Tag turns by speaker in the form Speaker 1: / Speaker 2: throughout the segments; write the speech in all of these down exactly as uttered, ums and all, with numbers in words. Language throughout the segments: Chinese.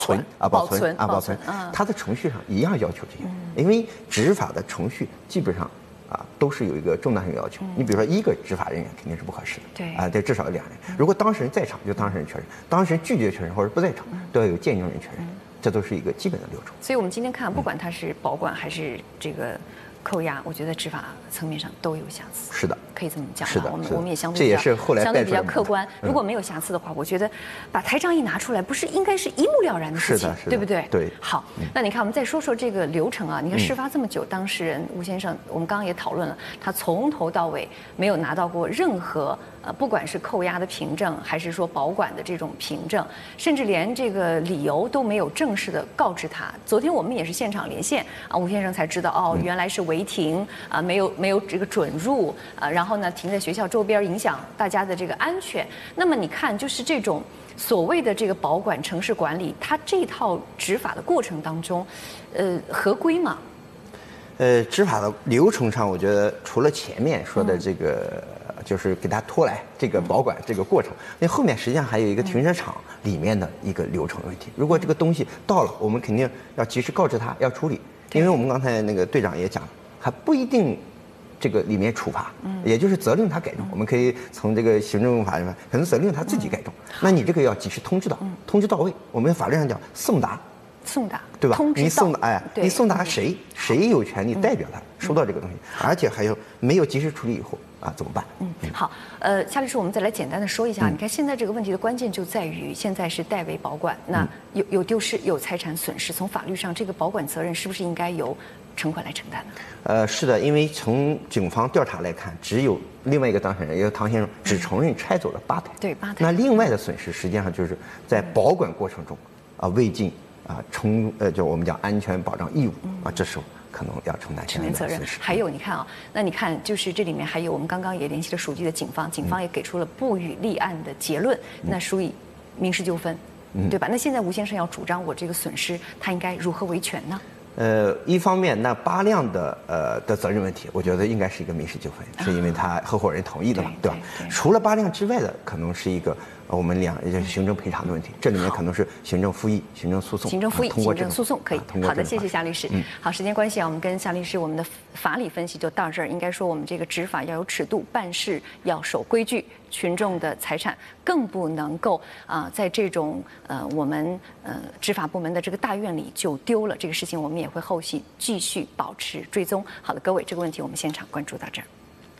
Speaker 1: 存啊，保存啊，保存，它的程序上一样要求这些，因为执法的程序基本上啊都是有一个正当性要求。你比如说一个执法人员肯定是不合适的，
Speaker 2: 对
Speaker 1: 啊，得至少有两人。如果当事人在场，就当事人确认；当事人拒绝确认或者不在场，都要有见证人确认。这都是一个基本的流程。
Speaker 2: 所以我们今天看，不管它是保管还是这个扣押，我觉得执法层面上都有瑕疵。
Speaker 1: 是的，
Speaker 2: 可以这么讲。
Speaker 1: 是的，
Speaker 2: 我们我们也相对
Speaker 1: 这也是后来
Speaker 2: 相对比较客观。如果没有瑕疵的话，我觉得把台账一拿出来，不是应该是一目了然的事情，对不对？
Speaker 1: 对。
Speaker 2: 好，那你看，我们再说说这个流程啊。你看事发这么久，当事人吴先生，我们刚刚也讨论了，他从头到尾没有拿到过任何。呃，不管是扣押的凭证，还是说保管的这种凭证，甚至连这个理由都没有正式的告知他。昨天我们也是现场连线啊，吴先生才知道哦，原来是违停啊，没有没有这个准入啊，然后呢停在学校周边，影响大家的这个安全。那么你看，就是这种所谓的这个保管城市管理，它这套执法的过程当中，呃，合规吗？
Speaker 1: 呃，执法的流程上，我觉得除了前面说的这个。嗯就是给他拖来这个保管这个过程，那后面实际上还有一个停车场里面的一个流程问题。如果这个东西到了，我们肯定要及时告知他要处理，因为我们刚才那个队长也讲，还不一定这个里面处罚，也就是责令他改正。我们可以从这个行政法里面，可能责令他自己改正。那你这个要及时通知到，通知到位。我们法律上讲送达。
Speaker 2: 送达，
Speaker 1: 对吧？
Speaker 2: 通知
Speaker 1: 你送达，哎，你送达谁？谁有权利代表他收到这个东西？而且还有没有及时处理以后啊，怎么办？
Speaker 2: 嗯，好，呃，夏律师，我们再来简单的说一下。你看现在这个问题的关键就在于，现在是代为保管，那有有丢失，有财产损失，从法律上这个保管责任是不是应该由城管来承担呢？
Speaker 1: 呃，是的，因为从警方调查来看，只有另外一个当事人，也就是唐先生，只承认拆走了八台，
Speaker 2: 对，八台。
Speaker 1: 那另外的损失实际上就是在保管过程中啊未尽。啊，承呃，就我们讲安全保障义务啊，这时候可能要承担相应的责任。
Speaker 2: 还有，你看啊，那你看，就是这里面还有我们刚刚也联系了属地的警方，警方也给出了不予立案的结论，那属于民事纠纷，对吧？那现在吴先生要主张我这个损失，他应该如何维权呢？
Speaker 1: 呃，一方面，那八辆的呃的责任问题，我觉得应该是一个民事纠纷，是因为他合伙人同意的嘛，对吧？除了八辆之外的，可能是一个。我们两也就是行政赔偿的问题，这里面可能是行政复议、行政诉讼、
Speaker 2: 行政复议、
Speaker 1: 通过
Speaker 2: 行政诉讼可以。好的，谢谢夏律师。嗯，好，时间关系啊，我们跟夏律师我们的法理分析就到这儿。应该说，我们这个执法要有尺度，办事要守规矩，群众的财产更不能够啊、呃，在这种呃我们呃执法部门的这个大院里就丢了。这个事情我们也会后续继续保持追踪。好的，各位，这个问题我们现场关注到这儿。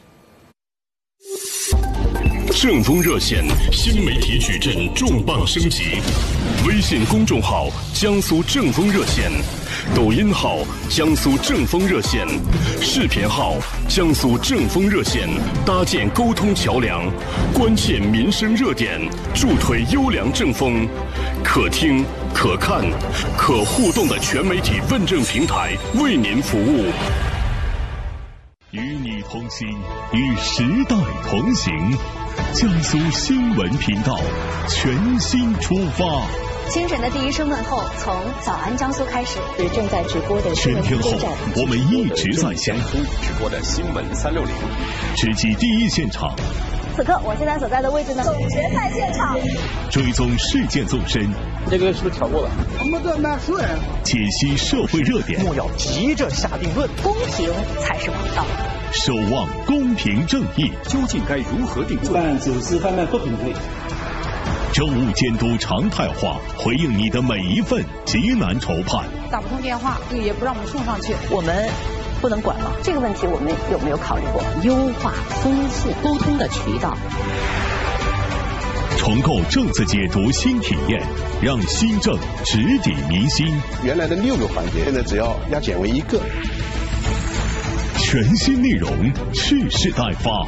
Speaker 3: 正风热线新媒体矩阵重磅升级，微信公众号江苏正风热线，抖音号江苏正风热线，视频号江苏正风热线，搭建沟通桥梁，关切民生热点，助推优良正风，可听可看可互动的全媒体问政平台，为您服务。与你同行，与时代同行。江苏新闻频道全新出发。
Speaker 4: 清晨的第一声问候，从早安江苏开始。是正在直播的新闻
Speaker 3: 全天候，我们一直在江苏
Speaker 5: 直播的新闻三六零，
Speaker 3: 直击第一现场。
Speaker 4: 此刻我现在所在的位置呢，总决赛现场，
Speaker 3: 追踪事件纵深。
Speaker 5: 这个是不是调过了？
Speaker 6: 我们在买水。
Speaker 3: 解析社会热点。
Speaker 5: 莫要急着下定论，
Speaker 4: 公平才是王道。
Speaker 3: 守望公平正义，
Speaker 5: 究竟该如何定罪？
Speaker 6: 办走私贩卖不平配。
Speaker 3: 政务监督常态化，回应你的每一份急难愁盼。
Speaker 7: 打不通电话，也不让我们送上去，
Speaker 4: 我们不能管吗？这个问题我们有没有考虑过优化、丰富沟通的渠道？
Speaker 3: 重构政策解读新体验，让新政直抵民心。
Speaker 8: 原来的六个环节，现在只要要减为一个。
Speaker 3: 全新内容，蓄势待发。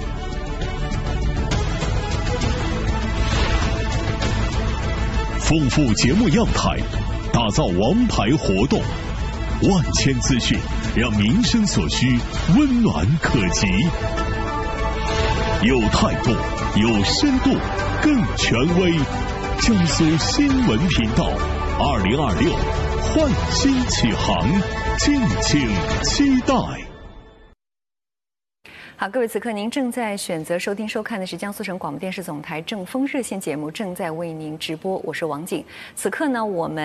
Speaker 3: 丰富节目样态，打造王牌活动，万千资讯，让民生所需温暖可及。有态度，有深度，更权威。江苏新闻频道，二零二六焕新启航，敬请期待。
Speaker 2: 好，各位，此刻您正在选择收听收看的是江苏省广播电视总台正风热线节目，正在为您直播，我是王景。此刻呢，我们